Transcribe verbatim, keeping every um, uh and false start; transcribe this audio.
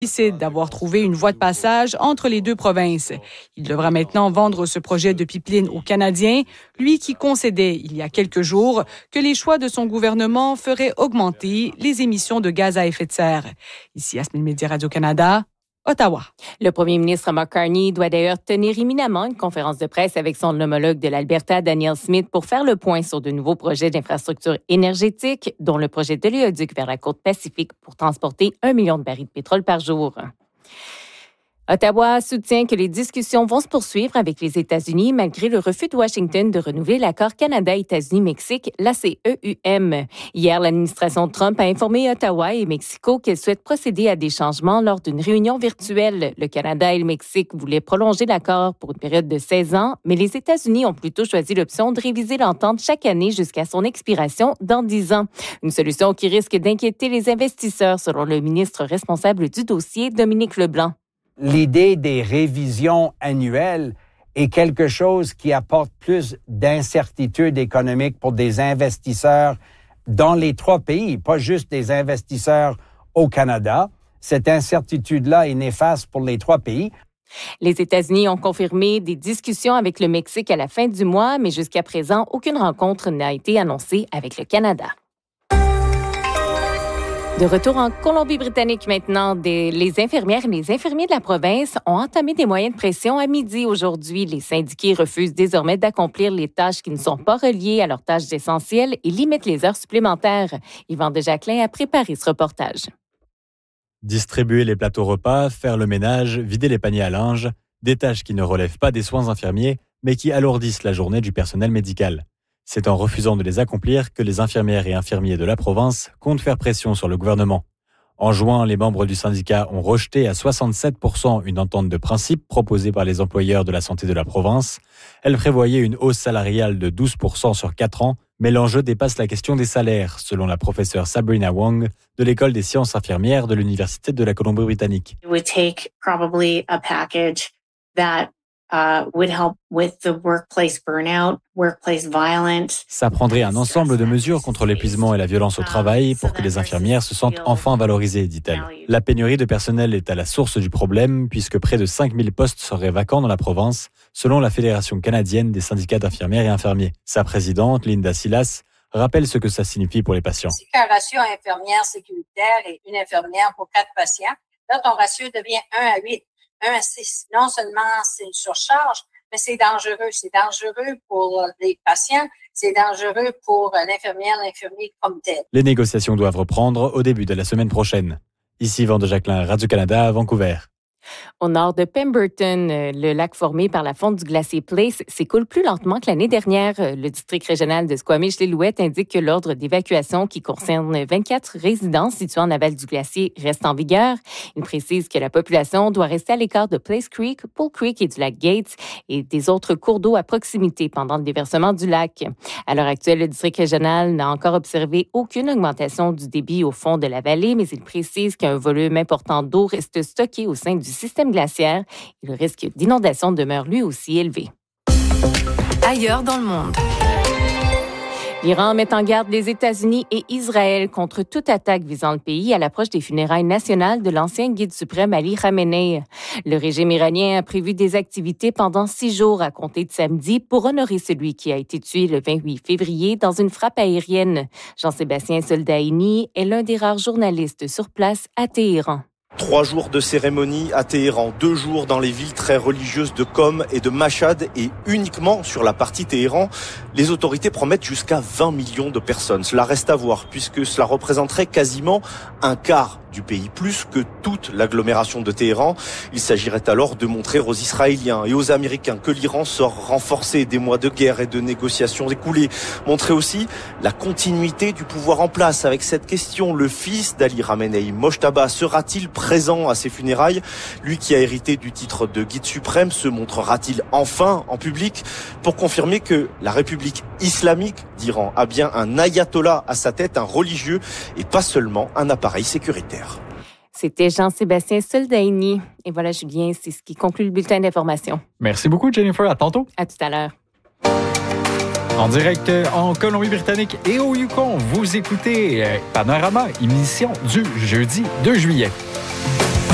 C'est d'avoir trouvé une voie de passage entre les deux provinces. Il devra maintenant vendre ce projet de pipeline aux Canadiens, lui qui concédait il y a quelques jours que les choix de son gouvernement feraient augmenter les émissions de gaz à effet de serre. Ici, Yasmine Média, Radio-Canada, Ottawa. Le premier ministre Mark Carney doit d'ailleurs tenir imminemment une conférence de presse avec son homologue de l'Alberta, Danielle Smith, pour faire le point sur de nouveaux projets d'infrastructures énergétiques, dont le projet d'oléoduc vers la côte Pacifique pour transporter un million de barils de pétrole par jour. Ottawa soutient que les discussions vont se poursuivre avec les États-Unis malgré le refus de Washington de renouveler l'accord Canada-États-Unis-Mexique, l'A C E U M. Hier, l'administration Trump a informé Ottawa et Mexico qu'elle souhaite procéder à des changements lors d'une réunion virtuelle. Le Canada et le Mexique voulaient prolonger l'accord pour une période de seize ans, mais les États-Unis ont plutôt choisi l'option de réviser l'entente chaque année jusqu'à son expiration dans dix ans. Une solution qui risque d'inquiéter les investisseurs, selon le ministre responsable du dossier, Dominique Leblanc. L'idée des révisions annuelles est quelque chose qui apporte plus d'incertitude économique pour des investisseurs dans les trois pays, pas juste des investisseurs au Canada. Cette incertitude-là est néfaste pour les trois pays. Les États-Unis ont confirmé des discussions avec le Mexique à la fin du mois, mais jusqu'à présent, aucune rencontre n'a été annoncée avec le Canada. De retour en Colombie-Britannique maintenant, des, les infirmières et les infirmiers de la province ont entamé des moyens de pression à midi aujourd'hui. Les syndiqués refusent désormais d'accomplir les tâches qui ne sont pas reliées à leurs tâches essentielles et limitent les heures supplémentaires. Yvan Desjaclins a préparé ce reportage. Distribuer les plateaux repas, faire le ménage, vider les paniers à linge, des tâches qui ne relèvent pas des soins infirmiers, mais qui alourdissent la journée du personnel médical. C'est en refusant de les accomplir que les infirmières et infirmiers de la province comptent faire pression sur le gouvernement. En juin, les membres du syndicat ont rejeté à soixante-sept pour cent une entente de principe proposée par les employeurs de la santé de la province. Elle prévoyait une hausse salariale de douze pour cent sur quatre ans, mais l'enjeu dépasse la question des salaires, selon la professeure Sabrina Wong de l'École des sciences infirmières de l'Université de la Colombie-Britannique. It would take probably a package that Uh, would help with the workplace burnout, workplace violence. Ça prendrait un ensemble de mesures contre l'épuisement et la violence au travail pour que les infirmières se sentent enfin valorisées, dit-elle. La pénurie de personnel est à la source du problème puisque près de cinq mille postes seraient vacants dans la province, selon la Fédération canadienne des syndicats d'infirmières et infirmiers. Sa présidente, Linda Silas, rappelle ce que ça signifie pour les patients. Si un ratio infirmière sécuritaire et une infirmière pour quatre patients, là, ton ratio devient un à huit. un à six. Non seulement c'est une surcharge, mais c'est dangereux. C'est dangereux pour les patients, c'est dangereux pour l'infirmière, l'infirmier comme tel. Les négociations doivent reprendre au début de la semaine prochaine. Ici Yvan Desjaclins, Radio-Canada à Vancouver. Au nord de Pemberton, le lac formé par la fonte du glacier Place s'écoule plus lentement que l'année dernière. Le district régional de Squamish-Lillooet indique que l'ordre d'évacuation qui concerne vingt-quatre résidences situées en aval du glacier reste en vigueur. Il précise que la population doit rester à l'écart de Place Creek, Pool Creek et du lac Gates et des autres cours d'eau à proximité pendant le déversement du lac. À l'heure actuelle, le district régional n'a encore observé aucune augmentation du débit au fond de la vallée, mais il précise qu'un volume important d'eau reste stocké au sein du système glaciaire et le risque d'inondation demeure lui aussi élevé. Ailleurs dans le monde. L'Iran met en garde les États-Unis et Israël contre toute attaque visant le pays à l'approche des funérailles nationales de l'ancien guide suprême Ali Khamenei. Le régime iranien a prévu des activités pendant six jours à compter de samedi pour honorer celui qui a été tué le vingt-huit février dans une frappe aérienne. Jean-Sébastien Soldaini est l'un des rares journalistes sur place à Téhéran. Trois jours de cérémonie à Téhéran, deux jours dans les villes très religieuses de Qom et de Mashhad et uniquement sur la partie Téhéran, les autorités promettent jusqu'à vingt millions de personnes. Cela reste à voir puisque cela représenterait quasiment un quart du pays, plus que toute l'agglomération de Téhéran. Il s'agirait alors de montrer aux Israéliens et aux Américains que l'Iran sort renforcé des mois de guerre et de négociations écoulées. Montrer aussi la continuité du pouvoir en place avec cette question. Le fils d'Ali Khamenei, Mojtaba, sera-t-il présent à ses funérailles? Lui qui a hérité du titre de guide suprême se montrera-t-il enfin en public pour confirmer que la République islamique d'Iran a bien un ayatollah à sa tête, un religieux et pas seulement un appareil sécuritaire? C'était Jean-Sébastien Soldaini. Et voilà, Julien, c'est ce qui conclut le bulletin d'information. Merci beaucoup, Jennifer. À tantôt. À tout à l'heure. En direct en Colombie-Britannique et au Yukon, vous écoutez Panorama, émission du jeudi deux juillet.